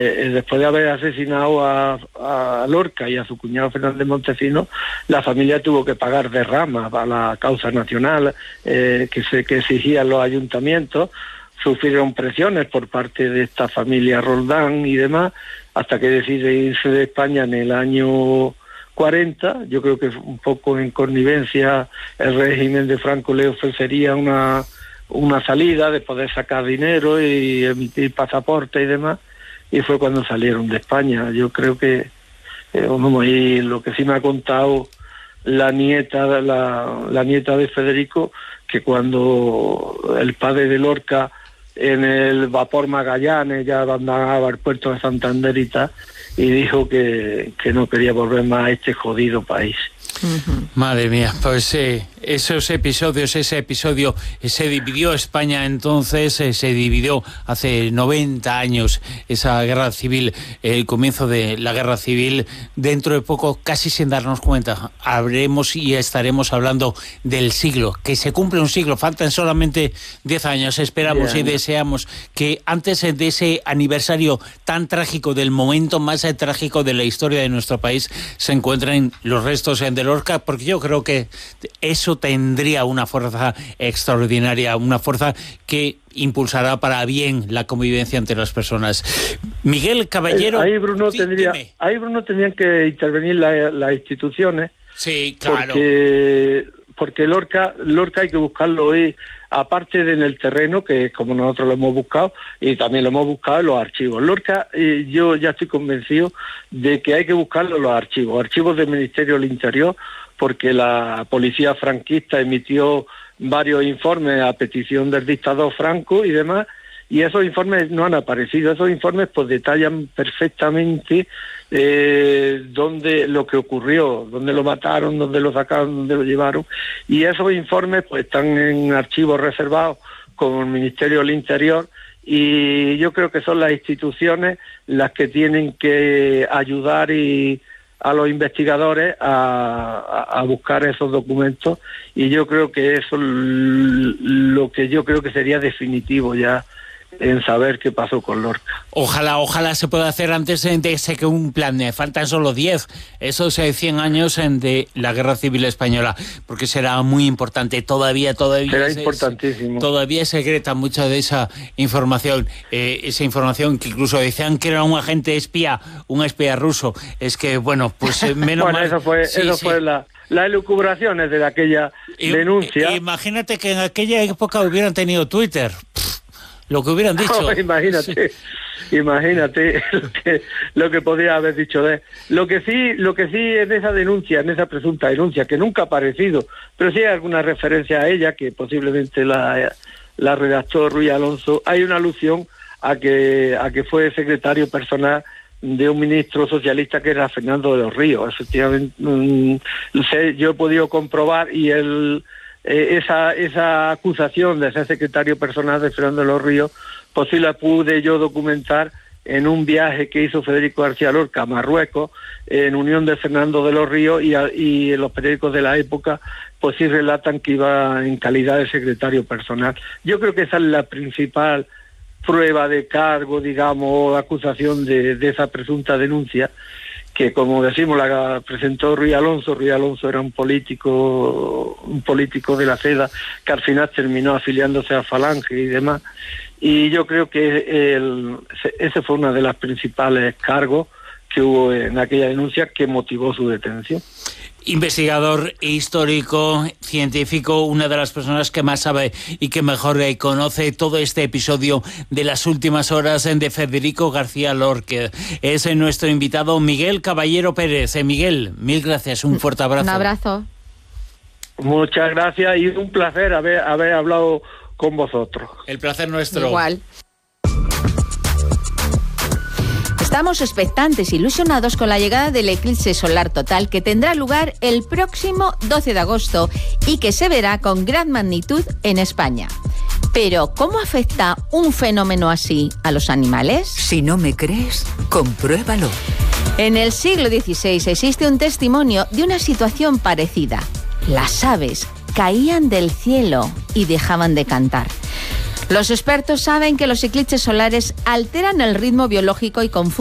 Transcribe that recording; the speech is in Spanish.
después de haber asesinado a Lorca y a su cuñado Fernández Montesinos, la familia tuvo que pagar derramas a la causa nacional que exigían los ayuntamientos. Sufrieron presiones por parte de esta familia Roldán y demás, hasta que decide irse de España en el año 40. Yo creo que un poco en connivencia el régimen de Franco le ofrecería una salida de poder sacar dinero y emitir pasaporte y demás, y fue cuando salieron de España. Yo creo que, y lo que sí me ha contado la nieta de Federico, que cuando el padre de Lorca en el vapor Magallanes ya abandonaba el puerto de Santander y dijo que no quería volver más a este jodido país. Uh-huh. Madre mía, pues ese episodio se dividió España entonces, se dividió hace 90 años esa guerra civil, el comienzo de la guerra civil. Dentro de poco, casi sin darnos cuenta, habremos y estaremos hablando del siglo, que se cumple un siglo, faltan solamente 10 años, esperamos y deseamos que antes de ese aniversario tan trágico, del momento más trágico de la historia de nuestro país, se encuentren los restos de Lorca, porque yo creo que eso tendría una fuerza extraordinaria, una fuerza que impulsará para bien la convivencia entre las personas. Miguel Caballero, ahí Bruno tendrían que intervenir las instituciones. Sí, claro. Porque Lorca hay que buscarlo hoy, aparte de en el terreno, que es como nosotros lo hemos buscado, y también lo hemos buscado en los archivos. Lorca, yo ya estoy convencido de que hay que buscarlo en los archivos del Ministerio del Interior, porque la policía franquista emitió varios informes a petición del dictador Franco y demás, y esos informes no han aparecido. Esos informes pues detallan perfectamente dónde lo que ocurrió, dónde lo mataron, dónde lo sacaron, dónde lo llevaron, y esos informes pues están en archivos reservados con el Ministerio del Interior, y yo creo que son las instituciones las que tienen que ayudar a los investigadores a buscar esos documentos, y yo creo que eso es lo que yo creo que sería definitivo ya en saber qué pasó con Lorca. Ojalá se pueda hacer antes de ese que un plan. Faltan solo 10, esos 100 años de la Guerra Civil Española, porque será muy importante. Todavía será importantísimo. Todavía secreta mucha de esa información que incluso decían que era un agente espía, un espía ruso. Es que, bueno, pues menos mal. Eso fue las elucubraciones de aquella denuncia. Imagínate que en aquella época hubieran tenido Twitter. Lo que hubieran dicho. Oh, imagínate lo que podría haber dicho de él. Lo que sí en esa denuncia, en esa presunta denuncia, que nunca ha aparecido, pero sí hay alguna referencia a ella, que posiblemente la redactó Ruiz Alonso, hay una alusión a que fue secretario personal de un ministro socialista que era Fernando de los Ríos. Efectivamente, yo he podido comprobar, y esa acusación de ser secretario personal de Fernando de los Ríos, pues sí la pude yo documentar en un viaje que hizo Federico García Lorca a Marruecos, en unión de Fernando de los Ríos, y los periódicos de la época pues sí relatan que iba en calidad de secretario personal. Yo creo que esa es la principal prueba de cargo, digamos, o acusación de esa presunta denuncia, que, como decimos, la presentó Ruiz Alonso. Ruiz Alonso era un político de la Seda, que al final terminó afiliándose a Falange y demás, y yo creo que ese fue uno de los principales cargos que hubo en aquella denuncia que motivó su detención. Investigador histórico, científico, una de las personas que más sabe y que mejor conoce todo este episodio de las últimas horas de Federico García Lorca. Es nuestro invitado Miguel Caballero Pérez. Miguel, mil gracias, un fuerte abrazo. Un abrazo. Muchas gracias y un placer haber hablado con vosotros. El placer nuestro. Igual. Estamos expectantes, ilusionados con la llegada del eclipse solar total, que tendrá lugar el próximo 12 de agosto y que se verá con gran magnitud en España. Pero, ¿cómo afecta un fenómeno así a los animales? Si no me crees, compruébalo. En el siglo XVI existe un testimonio de una situación parecida. Las aves caían del cielo y dejaban de cantar. Los expertos saben que los eclipses solares alteran el ritmo biológico y confunden